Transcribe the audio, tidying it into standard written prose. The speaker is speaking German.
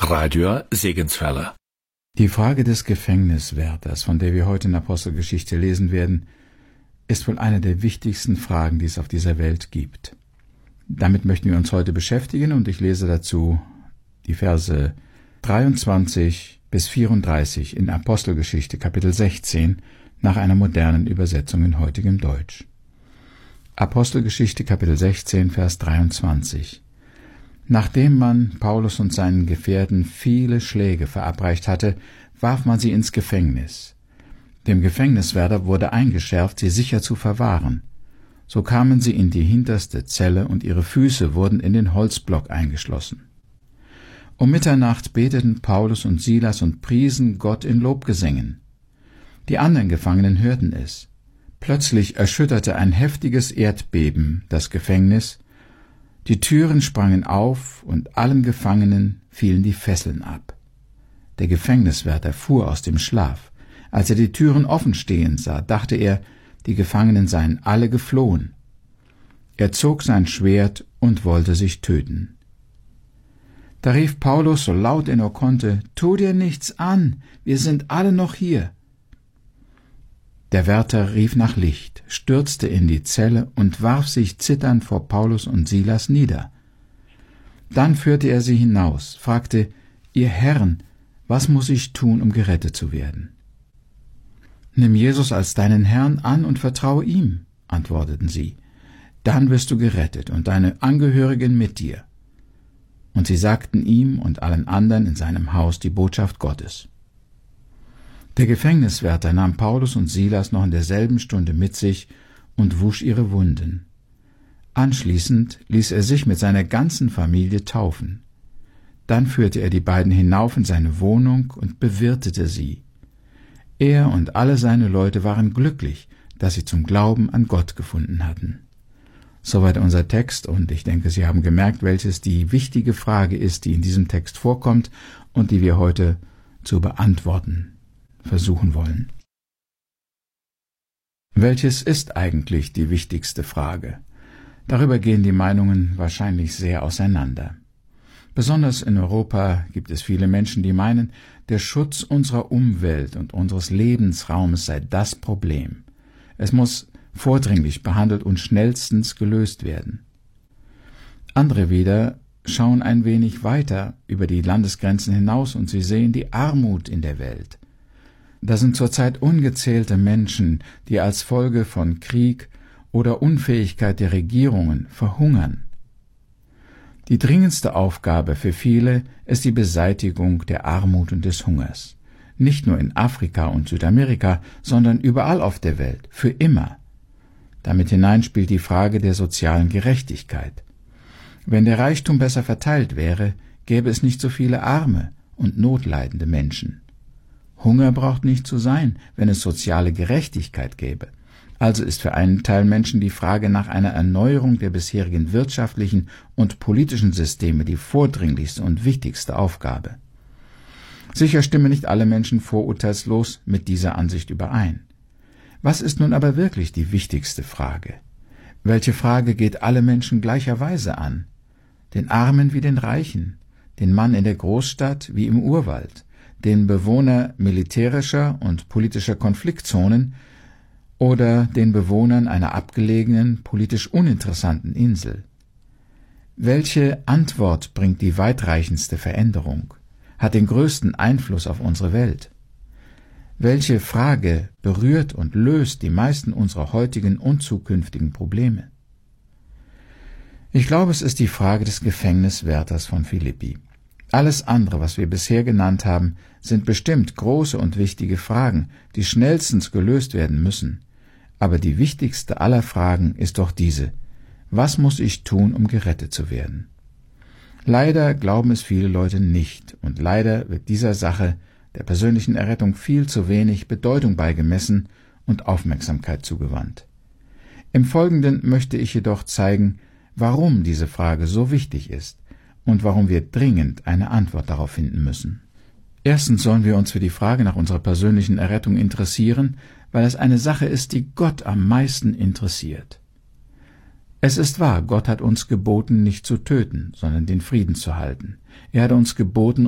Radio Segenswelle. Die Frage des Gefängniswärters, von der wir heute in Apostelgeschichte lesen werden, ist wohl eine der wichtigsten Fragen, die es auf dieser Welt gibt. Damit möchten wir uns heute beschäftigen und ich lese dazu die Verse 23 bis 34 in Apostelgeschichte Kapitel 16 nach einer modernen Übersetzung in heutigem Deutsch. Apostelgeschichte Kapitel 16, Vers 23. Nachdem man Paulus und seinen Gefährten viele Schläge verabreicht hatte, warf man sie ins Gefängnis. Dem Gefängniswärter wurde eingeschärft, sie sicher zu verwahren. So kamen sie in die hinterste Zelle und ihre Füße wurden in den Holzblock eingeschlossen. Um Mitternacht beteten Paulus und Silas und priesen Gott in Lobgesängen. Die anderen Gefangenen hörten es. Plötzlich erschütterte ein heftiges Erdbeben das Gefängnis. Die Türen sprangen auf und allen Gefangenen fielen die Fesseln ab. Der Gefängniswärter fuhr aus dem Schlaf. Als er die Türen offen stehen sah, dachte er, die Gefangenen seien alle geflohen. Er zog sein Schwert und wollte sich töten. Da rief Paulus so laut er nur konnte, »Tu dir nichts an, wir sind alle noch hier.« Der Wärter rief nach Licht, stürzte in die Zelle und warf sich zitternd vor Paulus und Silas nieder. Dann führte er sie hinaus, fragte, »Ihr Herren, was muss ich tun, um gerettet zu werden?« »Nimm Jesus als deinen Herrn an und vertraue ihm«, antworteten sie. »Dann wirst du gerettet und deine Angehörigen mit dir.« Und sie sagten ihm und allen anderen in seinem Haus die Botschaft Gottes. Der Gefängniswärter nahm Paulus und Silas noch in derselben Stunde mit sich und wusch ihre Wunden. Anschließend ließ er sich mit seiner ganzen Familie taufen. Dann führte er die beiden hinauf in seine Wohnung und bewirtete sie. Er und alle seine Leute waren glücklich, dass sie zum Glauben an Gott gefunden hatten. Soweit unser Text, und ich denke, Sie haben gemerkt, welches die wichtige Frage ist, die in diesem Text vorkommt und die wir heute zu beantworten versuchen wollen. Welches ist eigentlich die wichtigste Frage? Darüber gehen die Meinungen wahrscheinlich sehr auseinander. Besonders in Europa gibt es viele Menschen, die meinen, der Schutz unserer Umwelt und unseres Lebensraumes sei das Problem. Es muss vordringlich behandelt und schnellstens gelöst werden. Andere wieder schauen ein wenig weiter über die Landesgrenzen hinaus und sie sehen die Armut in der Welt. Da sind zurzeit ungezählte Menschen, die als Folge von Krieg oder Unfähigkeit der Regierungen verhungern. Die dringendste Aufgabe für viele ist die Beseitigung der Armut und des Hungers. Nicht nur in Afrika und Südamerika, sondern überall auf der Welt, für immer. Damit hinein spielt die Frage der sozialen Gerechtigkeit. Wenn der Reichtum besser verteilt wäre, gäbe es nicht so viele arme und notleidende Menschen. Hunger braucht nicht zu sein, wenn es soziale Gerechtigkeit gäbe. Also ist für einen Teil Menschen die Frage nach einer Erneuerung der bisherigen wirtschaftlichen und politischen Systeme die vordringlichste und wichtigste Aufgabe. Sicher stimmen nicht alle Menschen vorurteilslos mit dieser Ansicht überein. Was ist nun aber wirklich die wichtigste Frage? Welche Frage geht alle Menschen gleicherweise an? Den Armen wie den Reichen, den Mann in der Großstadt wie im Urwald, den Bewohner militärischer und politischer Konfliktzonen oder den Bewohnern einer abgelegenen, politisch uninteressanten Insel. Welche Antwort bringt die weitreichendste Veränderung, hat den größten Einfluss auf unsere Welt? Welche Frage berührt und löst die meisten unserer heutigen und zukünftigen Probleme? Ich glaube, es ist die Frage des Gefängniswärters von Philippi. Alles andere, was wir bisher genannt haben, sind bestimmt große und wichtige Fragen, die schnellstens gelöst werden müssen. Aber die wichtigste aller Fragen ist doch diese: Was muss ich tun, um gerettet zu werden? Leider glauben es viele Leute nicht, und leider wird dieser Sache der persönlichen Errettung viel zu wenig Bedeutung beigemessen und Aufmerksamkeit zugewandt. Im Folgenden möchte ich jedoch zeigen, warum diese Frage so wichtig ist und warum wir dringend eine Antwort darauf finden müssen. Erstens sollen wir uns für die Frage nach unserer persönlichen Errettung interessieren, weil es eine Sache ist, die Gott am meisten interessiert. Es ist wahr, Gott hat uns geboten, nicht zu töten, sondern den Frieden zu halten. Er hat uns geboten,